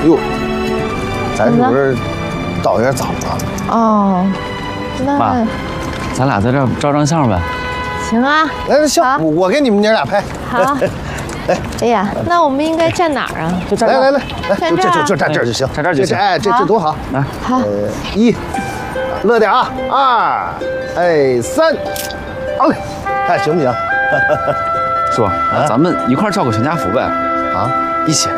哟，咱是不是到有点早了？ 哦，那妈，咱俩在这儿照张相呗。 行啊。 来，行，我给你们娘俩拍。 好。哎呀，那我们应该站哪儿啊？ 就站来，就站这儿就行， 站这儿就行。 哎，这多好。 来， 好。 1，乐点啊！2，3，好嘞，看行不行？ 叔，咱们一块儿照个全家福呗。 啊，一起。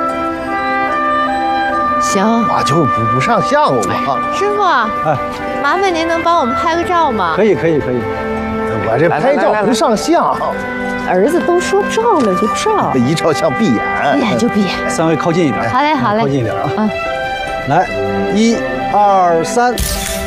行。 我就不上相了嘛。 师傅，麻烦您能帮我们拍个照吗？ 可以。 我这拍照不上相。 儿子都说照了就照， 一照相闭眼， 闭眼就闭眼。 3位靠近一点。 好嘞， 靠近一点啊。 嗯， 来，1、2、3。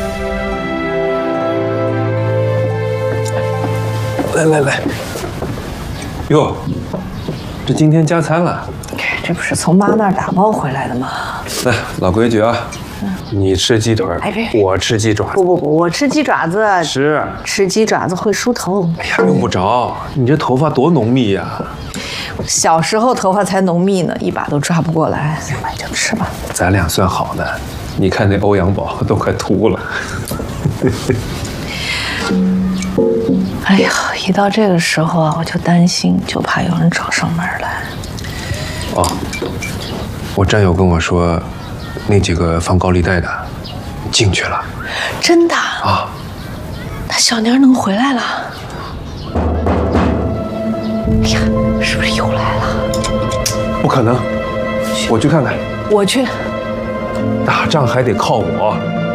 来，哟，这今天加餐了。 这不是从妈那儿打包回来的吗？ 来，老规矩啊，你吃鸡腿，我吃鸡爪。 不，我吃鸡爪子。吃鸡爪子会梳头。 哎呀，用不着，你这头发多浓密呀！ 小时候头发才浓密呢，一把都抓不过来。那就吃吧。 咱俩算好的，你看那欧阳宝都快秃了。 哎呀，一到这个时候啊，我就担心，就怕有人找上门来。 哦，我战友跟我说，那几个放高利贷的进去了。 真的啊？ 那小妮儿能回来了？哎呀，是不是又来了？ 不可能，我去看看。 我去。 打仗还得靠我。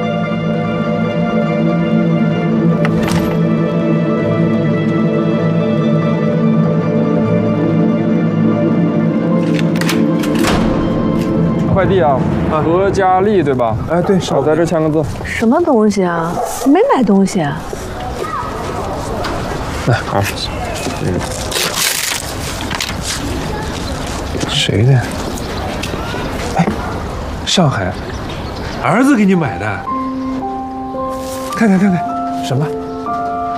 快递啊，何佳丽对吧？ 哎，对， 我在这签个字。 什么东西啊？没买东西啊。 来，好，谁的？哎，上海，儿子给你买的。看，什么？